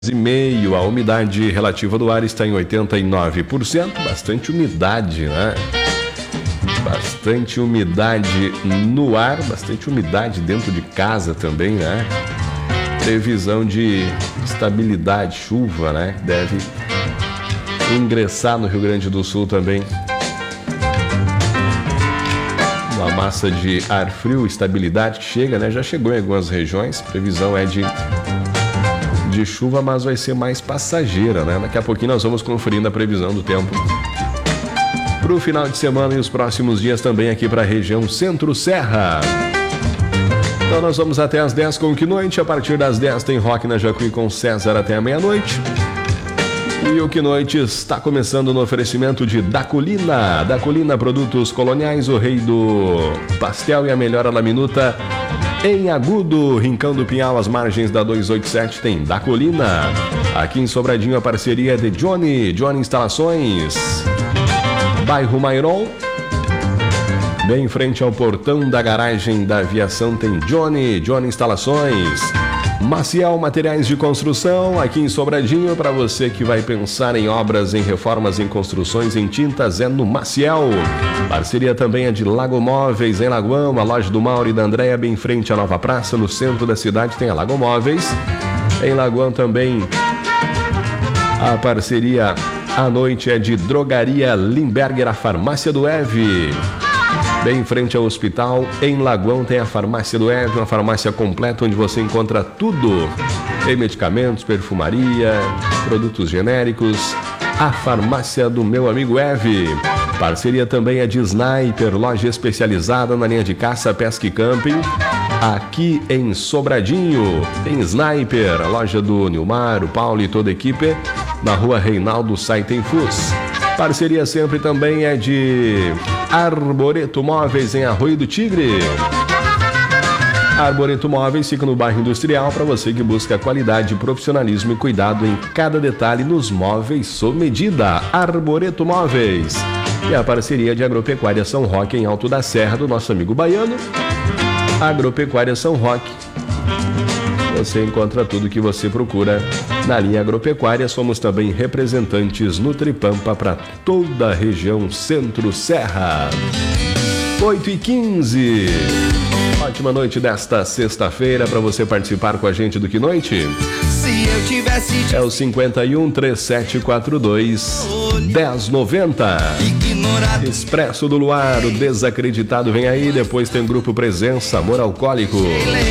e meio, a umidade relativa do ar está em 89%, bastante umidade, né? Bastante umidade no ar, bastante umidade dentro de casa também, né? Previsão de estabilidade, chuva, né? Deve ingressar no Rio Grande do Sul também. Uma massa de ar frio, estabilidade que chega, né? Já chegou em algumas regiões, previsão é de chuva, mas vai ser mais passageira, né? Daqui a pouquinho nós vamos conferindo a previsão do tempo para o final de semana e os próximos dias também aqui para a região Centro-Serra. Então nós vamos até às 10 com o Que Noite. A partir das 10 tem Rock na Jacuí com César até a meia-noite. E o Que Noite está começando no oferecimento de Dacolina. Dacolina Produtos Coloniais, o rei do pastel e a melhor à la minuta. Em Agudo, Rincão do Pinhal, às margens da 287, tem Dacolina. Aqui em Sobradinho, a parceria é de Johnny Instalações. Bairro Mairon, bem em frente ao portão da garagem da aviação, tem Johnny Instalações. Maciel Materiais de Construção, aqui em Sobradinho, para você que vai pensar em obras, em reformas, em construções, em tintas, é no Maciel. Parceria também é de Lago Móveis, em Lagoão, a loja do Mauro e da Andréia, bem em frente à Nova Praça, no centro da cidade, tem a Lago Móveis. Em Lagoão também, a parceria à noite é de Drogaria Limberger, a Farmácia do Eve. Bem em frente ao hospital, em Lagoão, tem a Farmácia do Eve, uma farmácia completa onde você encontra tudo. Tem medicamentos, perfumaria, produtos genéricos. A Farmácia do meu amigo Eve. Parceria também é de Sniper, loja especializada na linha de caça, pesca e camping. Aqui em Sobradinho, tem Sniper, a loja do Nilmar, o Paulo e toda a equipe, na rua Reinaldo Saitenfus. Parceria sempre também é de Arboreto Móveis, em Arroio do Tigre. Arboreto Móveis fica no bairro Industrial para você que busca qualidade, profissionalismo e cuidado em cada detalhe nos móveis sob medida. Arboreto Móveis. E a parceria de Agropecuária São Roque, em Alto da Serra, do nosso amigo baiano. Agropecuária São Roque. Você encontra tudo que você procura na linha agropecuária. Somos também representantes Nutripampa para toda a região Centro-Serra. 8h15. Ótima noite desta sexta-feira para você participar com a gente do Que Noite. Se eu tivesse... É o 51 3742 1090. ignorado, Expresso do Luar, o Desacreditado vem aí. Depois tem o Grupo Presença, Amor Alcoólico.